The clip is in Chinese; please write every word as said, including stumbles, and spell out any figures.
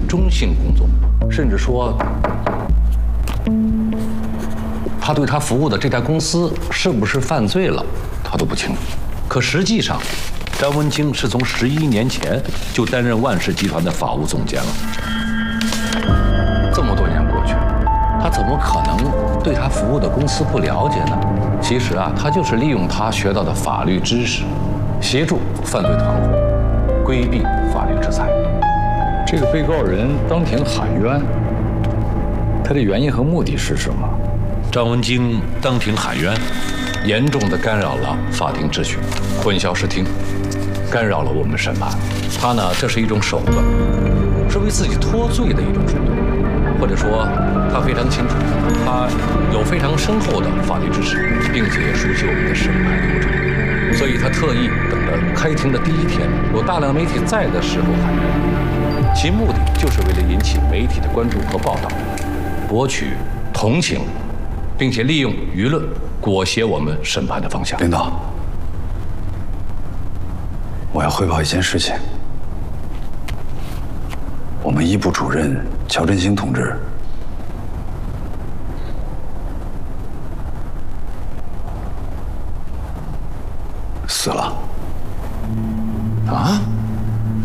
中性工作，甚至说，他对他服务的这家公司是不是犯罪了，他都不清楚。可实际上，张文清是从十一年前就担任万氏集团的法务总监了。这么多年过去，他怎么可能对他服务的公司不了解呢？其实啊，他就是利用他学到的法律知识，协助犯罪团伙规避法律制裁。 这个被告人当庭喊冤，他的原因和目的是什么？ 张文京当庭喊冤，严重的干扰了法庭秩序，混淆视听，干扰了我们审判。他呢，这是一种手段，是为自己脱罪的一种手段，或者说，他非常清楚，他有非常深厚的法律知识，并且也熟悉我们的审判流程，所以他特意等着开庭的第一天，有大量媒体在的时候喊冤，其目的就是为了引起媒体的关注和报道，博取同情，并且利用舆论裹挟我们审判的方向。 领导，我要汇报一件事情。我们一部主任乔振兴同志死了。 啊？